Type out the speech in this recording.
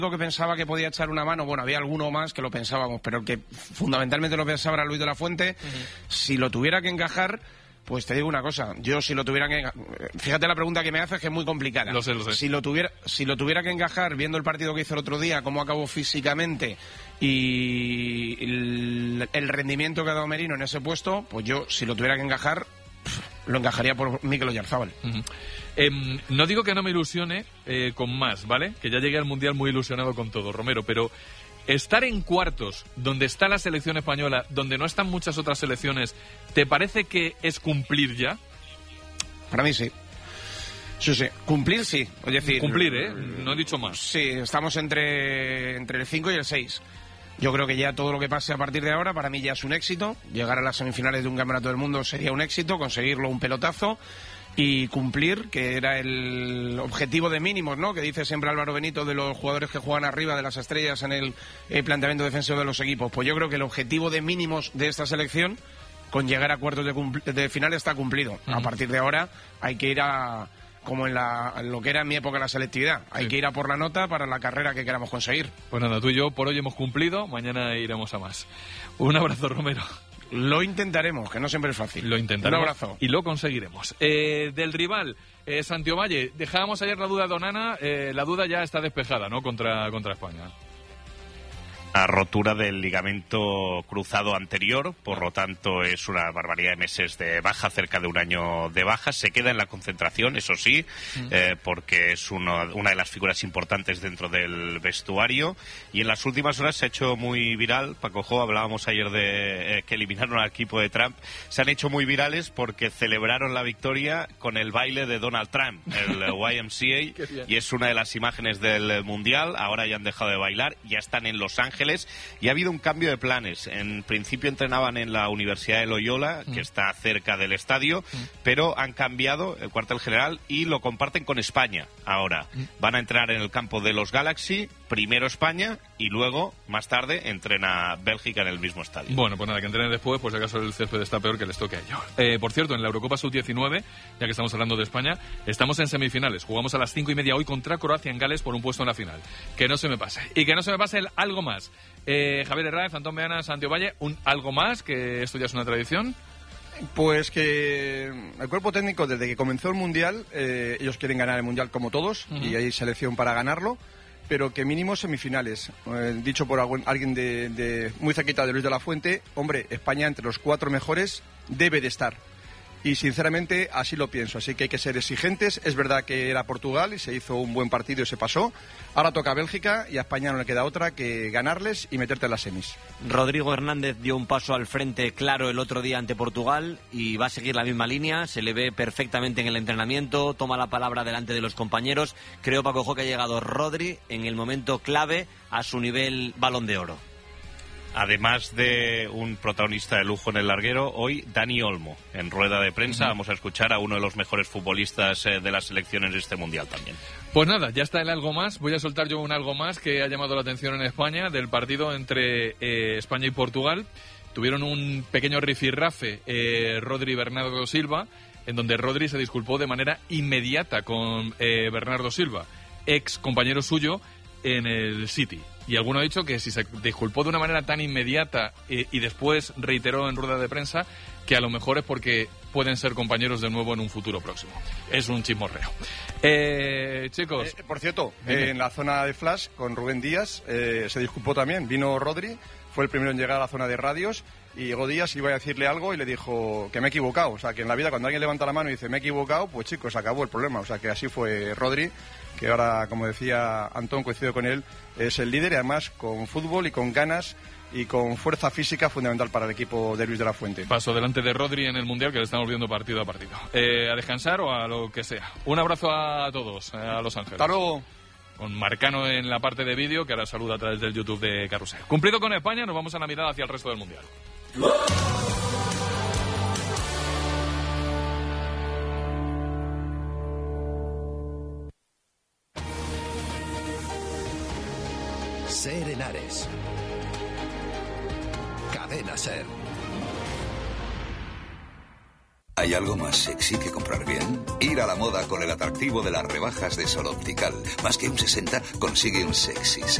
que pensaba que podía echar una mano, bueno, había alguno más que lo pensábamos, pero el que fundamentalmente lo pensaba era Luis de la Fuente. Si lo tuviera que encajar, pues te digo una cosa, yo si lo tuviera que... Fíjate la pregunta que me haces, que es muy complicada. Lo sé. Si lo tuviera que encajar, viendo el partido que hizo el otro día, cómo acabó físicamente y el rendimiento que ha dado Merino en ese puesto, pues yo, si lo tuviera que encajar, lo encajaría por Mikel Oyarzabal. No digo que no me ilusione con más, ¿vale? Que ya llegué al Mundial muy ilusionado con todo, Romero, pero estar en cuartos, donde está la selección española, donde no están muchas otras selecciones, ¿te parece que es cumplir ya? Para mí sí. Sí. Cumplir sí. Es decir, cumplir, no he dicho más. Sí, estamos entre el 5 y el 6. Yo creo que ya todo lo que pase a partir de ahora, para mí ya es un éxito. Llegar a las semifinales de un campeonato del mundo sería un éxito, conseguirlo un pelotazo y cumplir, que era el objetivo de mínimos, ¿no? Que dice siempre Álvaro Benito de los jugadores que juegan arriba de las estrellas en el planteamiento defensivo de los equipos. Pues yo creo que el objetivo de mínimos de esta selección, con llegar a cuartos de final, está cumplido. A partir de ahora hay que ir como en lo que era en mi época la selectividad. Hay que ir a por la nota para la carrera que queramos conseguir. Pues nada, tú y yo por hoy hemos cumplido, mañana iremos a más. Un abrazo, Romero. Lo intentaremos, que no siempre es fácil. Lo intentaremos. Un abrazo. Y lo conseguiremos. Del rival, Santiovalle, dejábamos ayer la duda de Onana, la duda ya está despejada, ¿no? Contra España. La rotura del ligamento cruzado anterior, por lo tanto es una barbaridad de meses de baja, cerca de un año de baja. Se queda en la concentración, eso sí, porque es una de las figuras importantes dentro del vestuario. Y en las últimas horas se ha hecho muy viral. Paco Jo, hablábamos ayer de que eliminaron al equipo de Trump. Se han hecho muy virales porque celebraron la victoria con el baile de Donald Trump, el YMCA, y es una de las imágenes del Mundial. Ahora ya han dejado de bailar, ya están en Los Ángeles. Y ha habido un cambio de planes. En principio entrenaban en la Universidad de Loyola, que está cerca del estadio, pero han cambiado el cuartel general y lo comparten con España ahora. Van a entrenar en el campo de los Galaxy, primero España y luego, más tarde, entrena Bélgica en el mismo estadio. Bueno, pues nada, que entrenen después, pues si acaso el césped está peor, que les toque a ellos. Por cierto, en la Eurocopa Sub-19, ya que estamos hablando de España, estamos en semifinales. Jugamos a las 5:30 hoy contra Croacia en Gales por un puesto en la final. Que no se me pase. Y que no se me pase el algo más. Javier Herráez, Antón Meana, Santiovalle, algo más, que esto ya es una tradición. Pues que el cuerpo técnico, desde que comenzó el Mundial, ellos quieren ganar el Mundial como todos, y hay selección para ganarlo, pero que mínimo semifinales. Dicho por alguien de muy cerquita de Luis de la Fuente, hombre, España entre los 4 mejores debe de estar. Y sinceramente así lo pienso, así que hay que ser exigentes. Es verdad que era Portugal y se hizo un buen partido y se pasó. Ahora toca Bélgica y a España no le queda otra que ganarles y meterte en las semis. Rodrigo Hernández dio un paso al frente claro el otro día ante Portugal y va a seguir la misma línea. Se le ve perfectamente en el entrenamiento, toma la palabra delante de los compañeros. Creo, Paco Jo, que ha llegado Rodri en el momento clave a su nivel Balón de Oro. Además de un protagonista de lujo en el larguero, hoy Dani Olmo, en rueda de prensa. Vamos a escuchar a uno de los mejores futbolistas de las selecciones de este Mundial también. Pues nada, ya está el algo más. Voy a soltar yo un algo más que ha llamado la atención en España del partido entre España y Portugal. Tuvieron un pequeño rifirrafe Rodri y Bernardo Silva, en donde Rodri se disculpó de manera inmediata con Bernardo Silva, ex compañero suyo en el City. Y alguno ha dicho que si se disculpó de una manera tan inmediata y después reiteró en rueda de prensa, que a lo mejor es porque pueden ser compañeros de nuevo en un futuro próximo. Es un chismorreo. Chicos. Por cierto, en la zona de Flash con Rubén Díaz se disculpó también. Vino Rodri, fue el primero en llegar a la zona de radios y llegó Díaz, iba a decirle algo y le dijo que me he equivocado. O sea, que en la vida cuando alguien levanta la mano y dice me he equivocado, pues chicos, acabó el problema. O sea, que así fue Rodri, que ahora, como decía Antón, coincido con él, es el líder y además con fútbol y con ganas y con fuerza física fundamental para el equipo de Luis de la Fuente. Paso delante de Rodri en el Mundial, que le estamos viendo partido a partido. A descansar o a lo que sea. Un abrazo a todos, a Los Ángeles. Hasta luego. Con Marcano en la parte de vídeo, que ahora saluda a través del YouTube de Carrusel. Cumplido con España, nos vamos a la mirada hacia el resto del Mundial. Ser Henares. Cadena Ser. ¿Hay algo más sexy que comprar bien? Ir a la moda con el atractivo de las rebajas de Sol Optical. Más que un 60, consigue un sexy